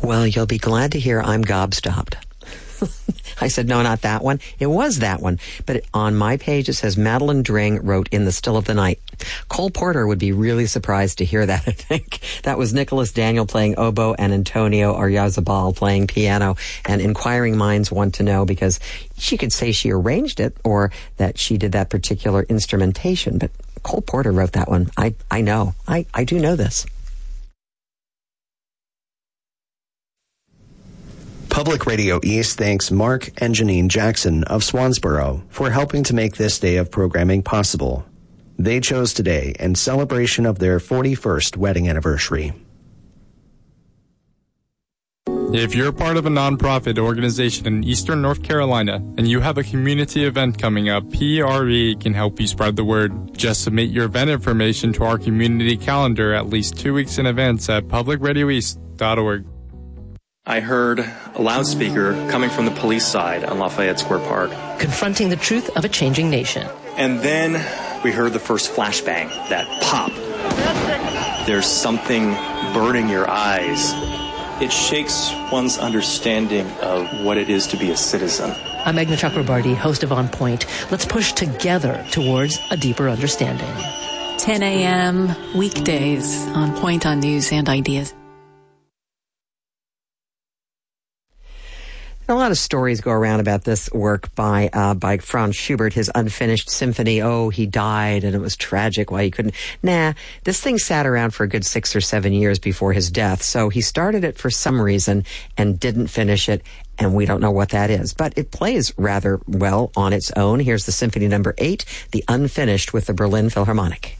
Well, you'll be glad to hear I'm gobstopped. I said, no, not that one. It was that one. But on my page, it says Madeline Dring wrote In the Still of the Night. Cole Porter would be really surprised to hear that, I think. That was Nicholas Daniel playing oboe and Antonio Oyarzabal playing piano. And inquiring minds want to know because she could say she arranged it or that she did that particular instrumentation. But Cole Porter wrote that one. I know. I do know this. Public Radio East thanks Mark and Janine Jackson of Swansboro for helping to make this day of programming possible. They chose today in celebration of their 41st wedding anniversary. If you're part of a nonprofit organization in Eastern North Carolina and you have a community event coming up, PRE can help you spread the word. Just submit your event information to our community calendar at least 2 weeks in advance at publicradioeast.org. I heard a loudspeaker coming from the police side on Lafayette Square Park. Confronting the truth of a changing nation. And then we heard the first flashbang, that pop. There's something burning your eyes. It shakes one's understanding of what it is to be a citizen. I'm Meghna Chakrabarty, host of On Point. Let's push together towards a deeper understanding. 10 a.m. weekdays on Point on News and Ideas. A lot of stories go around about this work by Franz Schubert, his unfinished symphony. Oh, he died and it was tragic why he couldn't. Nah, this thing sat around for a good 6 or 7 years before his death. So he started it for some reason and didn't finish it. And we don't know what that is. But it plays rather well on its own. Here's the Symphony Number 8, the Unfinished with the Berlin Philharmonic.